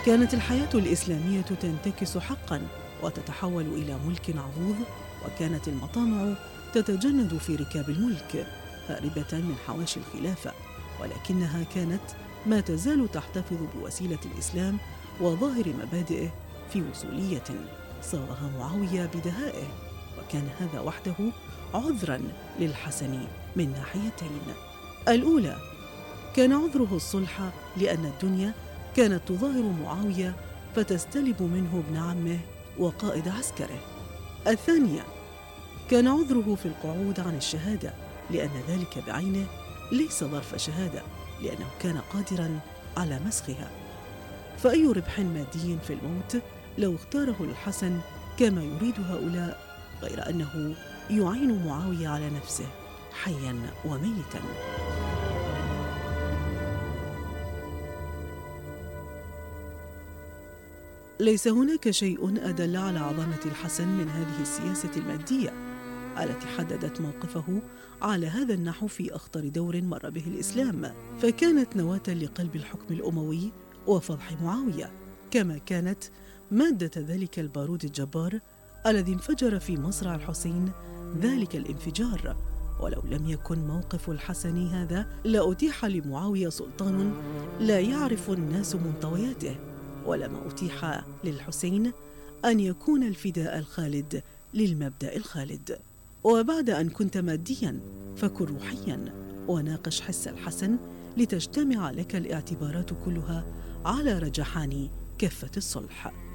كانت الحياة الإسلامية تنتكس حقاً وتتحول إلى ملك عضوض، وكانت المطامع تتجند في ركاب الملك هاربة من حواشي الخلافة، ولكنها كانت ما تزال تحتفظ بوسيلة الإسلام وظاهر مبادئه في وصولية صاغها معاوية بدهائه، وكان هذا وحده عذراً للحسن من ناحيتين. الأولى، كان عذره الصلح لأن الدنيا كانت تظاهر معاوية فتستلب منه ابن عمه وقائد عسكره. الثانية، كان عذره في القعود عن الشهادة لأن ذلك بعينه ليس ظرف شهادة، لأنه كان قادراً على مسخها. فأي ربح مادي في الموت لو اختاره الحسن كما يريد هؤلاء، غير أنه يعين معاوية على نفسه حياً وميتاً. ليس هناك شيء أدل على عظمة الحسن من هذه السياسة المادية التي حددت موقفه على هذا النحو في أخطر دور مر به الإسلام، فكانت نواة لقلب الحكم الأموي وفضح معاوية، كما كانت مادة ذلك البارود الجبار الذي انفجر في مصرع الحسين ذلك الانفجار. ولو لم يكن موقف الحسن هذا لأتيح لمعاوية سلطان لا يعرف الناس منطوياته، ولما أتيح للحسين أن يكون الفداء الخالد للمبدأ الخالد. وبعد أن كنت مادياً فكن روحياً وناقش حس الحسن لتجتمع لك الاعتبارات كلها على رجحان كفة الصلح.